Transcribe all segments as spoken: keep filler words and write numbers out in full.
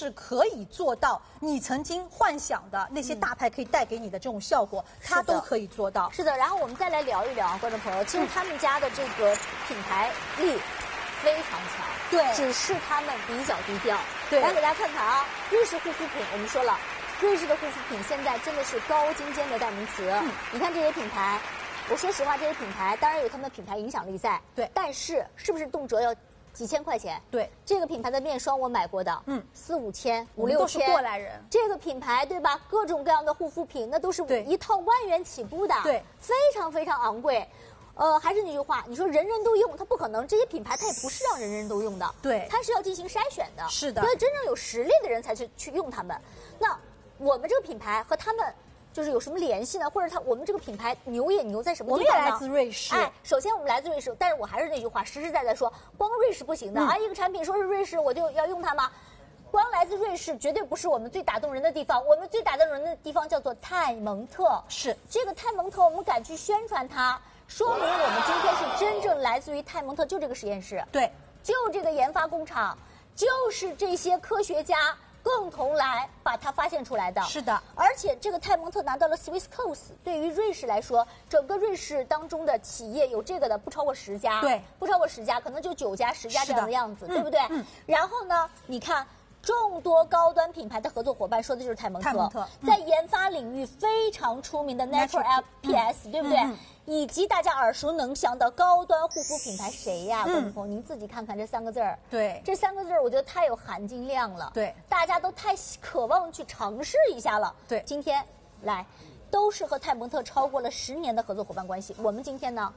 是可以做到你曾经幻想的那些大牌可以带给你的这种效果，嗯、它都可以做到。 是的，然后我们再来聊一聊啊，观众朋友，其实他们家的这个品牌力非常强， 对， 只是他们比较低调。 对， 来给大家看看啊，瑞士护肤品，我们说了，瑞士的护肤品现在真的是高精尖的代名词。嗯，你看这些品牌，我说实话，这些品牌当然有他们的品牌影响力在， 对， 但是是不是动辄要几千块钱？ 对， 这个品牌的面霜我买过的，嗯，四五千、五六千， 都是过来人。 这个品牌对吧？各种各样的护肤品，那都是一套万元起步的， 对， 非常非常昂贵。呃，还是那句话，你说人人都用，它不可能。这些品牌它也不是让人人都用的， 对， 它是要进行筛选的， 是的， 所以真正有实力的人才去去用它们。那我们这个品牌和他们就是有什么联系呢？或者它我们这个品牌牛也牛在什么地方呢？ 我们也来自瑞士。 哎，首先我们来自瑞士，但是我还是那句话，实实在在说，光瑞士不行的、嗯、啊！一个产品说是瑞士，我就要用它吗？光来自瑞士绝对不是我们最打动人的地方，我们最打动人的地方叫做泰蒙特。 是这个泰蒙特，我们敢去宣传它，说明我们今天是真正来自于泰蒙特，就这个实验室， 对， 就这个研发工厂，就是这些科学家共同来把它发现出来的。 是的， 而且这个泰蒙特拿到了 Swissquote， 对于瑞士来说，整个瑞士当中的企业有这个的不超过十家， 对， 不超过十家，可能就九家、十家这样的样子，对不对？嗯。然后呢，你看。众多高端品牌的合作伙伴说的就是泰蒙特， 泰蒙特、 嗯、在研发领域非常出名的 Natural L P S，、嗯、对不对、嗯？以及大家耳熟能详的高端护肤品牌谁呀？观众朋友，您自己看看这三个字儿。 对， 这三个字儿，我觉得太有含金量了。 对， 大家都太渴望去尝试一下了。 对， 今天来，都是和泰蒙特超过了十年的合作伙伴关系。我们今天呢？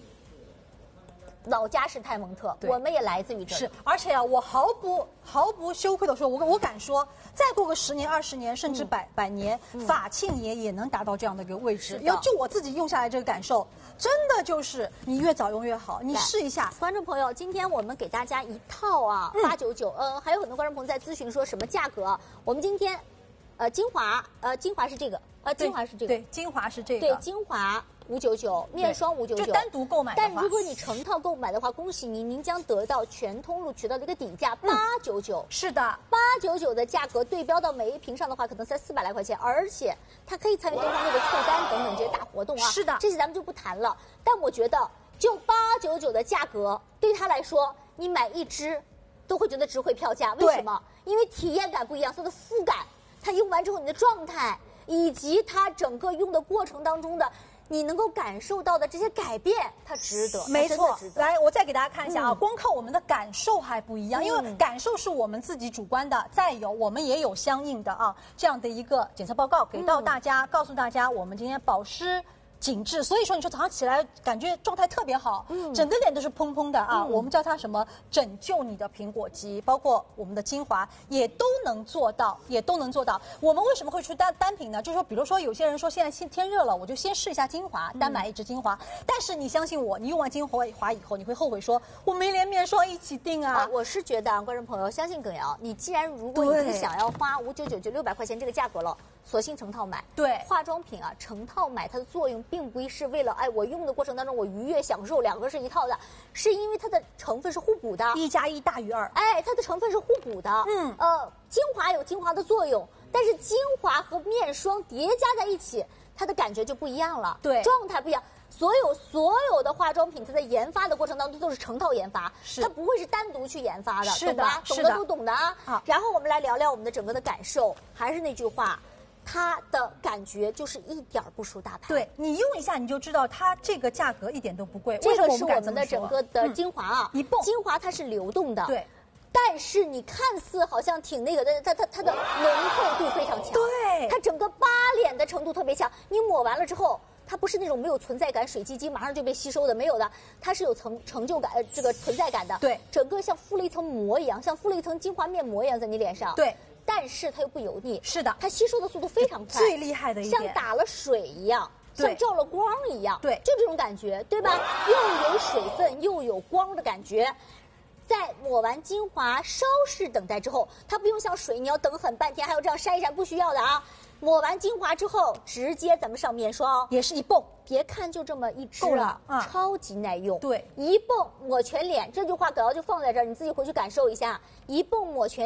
老家是泰蒙特，我们也来自于这里。 是，而且啊，我毫不毫不羞愧的说，我我敢说，再过个十年、二十年，甚至百、嗯、百年，嗯、法沁也也能达到这样的一个位置。要就我自己用下来这个感受，真的就是你越早用越好。你试一下， 观众朋友，今天我们给大家一套啊，八九九。嗯，还有很多观众朋友在咨询说什么价格？我们今天，呃，精华，呃，精华是这个，呃，精华是这个， 对，精华是这个， 对，精华。五九九面霜五九九， 就单独购买的话。 但如果你成套购买的话，恭喜您，您将得到全通路渠道的一个底价八九九。 是的， 八九九的价格对标到每一瓶上的话，可能才四百来块钱，而且它可以参与对方那个凑单等等这些大活动啊。 是的， 这些咱们就不谈了。但我觉得，就八九九的价格，对他来说，你买一支都会觉得值回票价。为什么？因为体验感不一样，它的肤感，它用完之后你的状态，以及它整个用的过程当中的。你能够感受到的这些改变，它值得， 没错。 值得来，我再给大家看一下啊，嗯、光靠我们的感受还不一样，嗯、因为感受是我们自己主观的，再有我们也有相应的啊这样的一个检测报告给到大家，嗯、告诉大家我们今天保湿。紧致，所以说你说早上起来感觉状态特别好，嗯，整个脸都是嘭嘭的啊。嗯、我们叫它什么？拯救你的苹果肌，包括我们的精华也都能做到，也都能做到。我们为什么会出单单品呢？就是说，比如说有些人说现在天天热了，我就先试一下精华，单买一支精华。嗯、但是你相信我，你用完精华以后，你会后悔说，我没连面霜一起定啊。 啊我是觉得啊，观众朋友，相信耿瑶，你既然如果你自己想要花五九九就六百块钱这个价格了。索性成套买， 对化妆品啊，成套买它的作用并不是为了哎我用的过程当中我愉悦享受，两个是一套的，是因为它的成分是互补的， 一加一大于二， 哎，它的成分是互补的，嗯，呃，精华有精华的作用，但是精华和面霜叠加在一起，它的感觉就不一样了， 对， 状态不一样。所有所有的化妆品，它在研发的过程当中都是成套研发，它不会是单独去研发的， 是的， 懂吧？懂的都懂的啊。 好， 然后我们来聊聊我们的整个的感受，还是那句话。它的感觉就是一点不输大牌， 对你用一下你就知道它这个价格一点都不贵。 这个是我们的整个的精华啊， 一泵精华它是流动的， 对， 但是你看似好像挺那个的，它它它的浓厚度非常强， 对， 它整个扒脸的程度特别强，你抹完了之后。它不是那种没有存在感、水唧唧马上就被吸收的，没有的，它是有成成就感、呃，这个存在感的。 对， 整个像敷了一层膜一样，像敷了一层精华面膜一样在你脸上。 对， 但是它又不油腻。 是的， 它吸收的速度非常快， 最厉害的一点， 像打了水一样，像照了光一样。 对， 就这种感觉，对吧？又有水分又有光的感觉。在抹完精华稍事等待之后，它不用像水你要等很半天，还有这样扇一扇，不需要的啊。抹完精华之后，直接咱们上面霜， 也是一泵。 别看就这么一支够了， 啊，超级耐用。 对， 一泵抹全脸，这句话葛瑶就放在这儿，你自己回去感受一下。一泵抹全脸，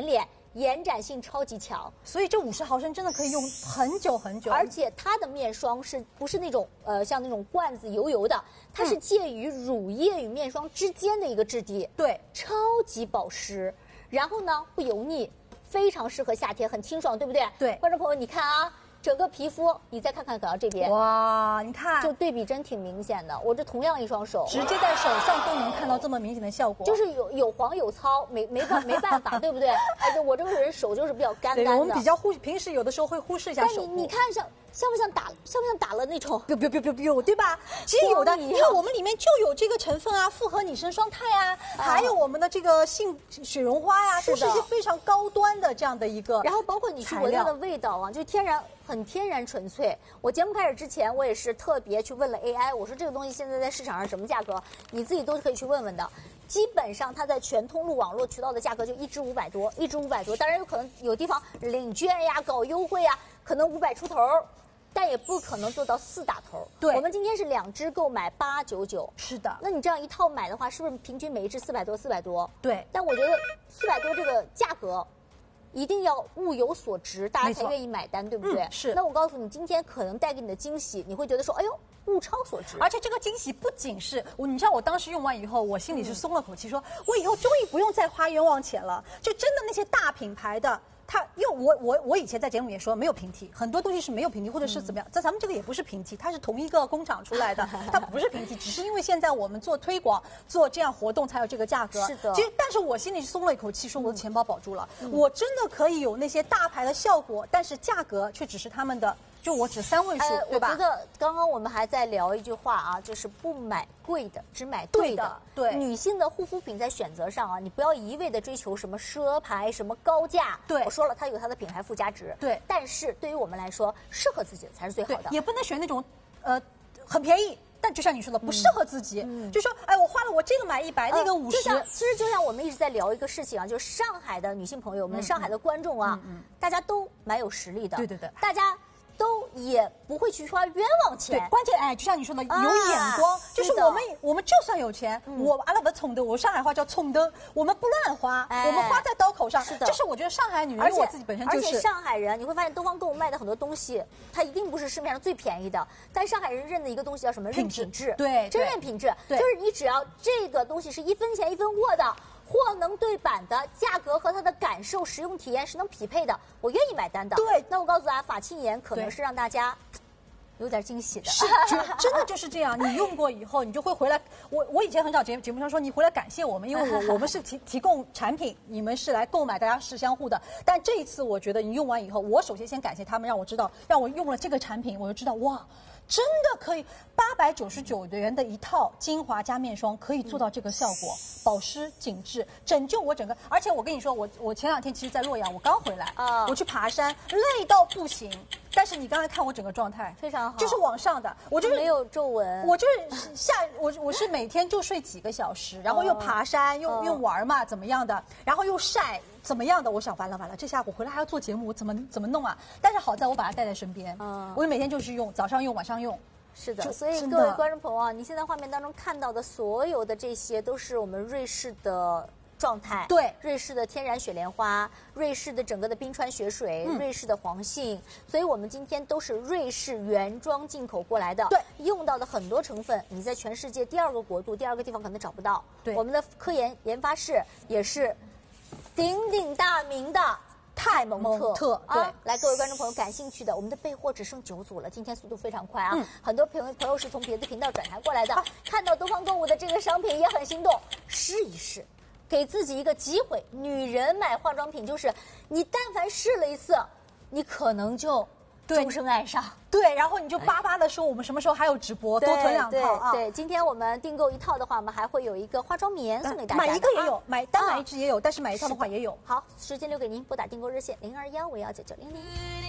延展性超级强， 所以这五十毫升真的可以用很久很久。 而且它的面霜是不是那种呃像那种罐子油油的？它是介于乳液与面霜之间的一个质地， 对， 超级保湿，然后呢不油腻，非常适合夏天，很清爽，对不对？ 对， 观众朋友你看啊。整个皮肤，你再看看搞到这边， 哇，你看， 就对比真挺明显的。我这同样一双手， 直接在手上都能看到这么明显的效果， 就是有有黄有糙，没没办没办法，对不对？哎，我这个人手就是比较干干的。 我们比较忽，平时有的时候会忽视一下手。 但你你看像像不像打像不像打了那种 ？biu biu biu biu biu，对吧？其实有的，因为我们里面就有这个成分啊，复合拟生双肽啊，还有我们的这个杏雪绒花呀、啊，都是一些非常高端的这样的一个。 然后包括你去闻它的味道啊，就天然。很天然纯粹。我节目开始之前，我也是特别去问了 A I， 我说这个东西现在在市场上什么价格？你自己都可以去问问的。基本上它在全通路网络渠道的价格就一支五百多，一支五百多。当然有可能有地方领券呀、搞优惠呀，可能五百出头。但也不可能做到四打头。 对， 我们今天是两支购买八九九。 是的。 那你这样一套买的话，是不是平均每一支四百多？四百多。 对。 但我觉得四百多这个价格。一定要物有所值，大家才愿意买单，对不对？ 嗯、是。 那我告诉你，今天可能带给你的惊喜，你会觉得说，哎呦，物超所值。 而且这个惊喜不仅是我，你知道，我当时用完以后，我心里是松了口气，说我以后终于不用再花冤枉钱了。就真的那些大品牌的。它，因为我我我以前在节目里也说没有平替，很多东西是没有平替，或者是怎么样。在、嗯、咱们这个也不是平替，它是同一个工厂出来的，它不是平替，只是因为现在我们做推广、做这样活动才有这个价格。 是的。 其实，但是我心里松了一口气，说我的钱包保住了，嗯、我真的可以有那些大牌的效果，但是价格却只是他们的。就我只三位数， 呃、 对吧？ 我觉得刚刚我们还在聊一句话啊，就是不买贵的，只买对的。 对的，对。 女性的护肤品在选择上啊，你不要一味的追求什么奢牌、什么高价。 对， 我说了，它有它的品牌附加值。 对。 但是对于我们来说，适合自己的才是最好的。 也不能选那种，呃，很便宜。但就像你说的，不适合自己，嗯、就说，哎，我花了我这个买一百、呃，那个五十。 就像，其实就像我们一直在聊一个事情啊，就是上海的女性朋友们、嗯、上海的观众啊、嗯嗯，大家都蛮有实力的。 对对对， 大家。都也不会去花冤枉钱， 对，关键哎，就像你说的，有眼光，啊、就是我们我们就算有钱，嗯、我阿拉伯冲的，我上海话叫冲的，我们不乱花，哎、我们花在刀口上。 是的， 这是我觉得上海女人，因为我自己本身就是。 而且上海人，你会发现东方购物卖的很多东西，它一定不是市面上最便宜的，但上海人认的一个东西叫什么？认品质， 对， 真认品质，就是你只要这个东西是一分钱一分货的。货能对版的，价格和它的感受、使用体验是能匹配的，我愿意买单的。 对， 那我告诉大家，法沁颜可能是让大家有点惊喜的。 是，真的就是这样。你用过以后，你就会回来。我我以前很少节节目上说你回来感谢我们，因为我我们是提提供产品，你们是来购买，大家是相互的。但这一次，我觉得你用完以后，我首先先感谢他们，让我知道，让我用了这个产品，我就知道哇。真的可以，八百九十九元的一套精华加面霜可以做到这个效果，保湿紧致，拯救我整个。而且我跟你说，我我前两天其实，在洛阳，我刚回来啊，我去爬山，累到不行。但是你刚才看我整个状态非常好， 就是往上的，我就是没有皱纹， 我就是下我我是每天就睡几个小时，然后又爬山，又又玩嘛，怎么样的，然后又晒。怎么样的？我想完了完了，这下我回来还要做节目，我怎么怎么弄啊？但是好在我把它带在身边，嗯，我每天就是用，早上用，晚上用。 是的，所以各位观众朋友啊，你现在画面当中看到的所有的这些，都是我们瑞士的状态。 对， 瑞士的天然雪莲花，瑞士的整个的冰川雪水，嗯、瑞士的黄杏，所以我们今天都是瑞士原装进口过来的。 对， 用到的很多成分，你在全世界第二个国度、第二个地方可能找不到。 对， 我们的科研研发室也是。鼎鼎大名的泰蒙特， 特对、 啊，来各位观众朋友感兴趣的，我们的备货只剩九组了，今天速度非常快啊！嗯、很多朋友朋友是从别的频道转台过来的，啊、看到东方购物的这个商品也很心动，试一试，给自己一个机会。女人买化妆品就是，你但凡试了一次，你可能就终生爱上。 对，然后你就巴巴的说我们什么时候还有直播，多囤两套啊！ 对，今天我们订购一套的话，我们还会有一个化妆棉送给大家。 买一个也有，买单买一支也有，但是买一套的话也有。 好，时间留给您，拨打订购热线零二幺五幺九九零零。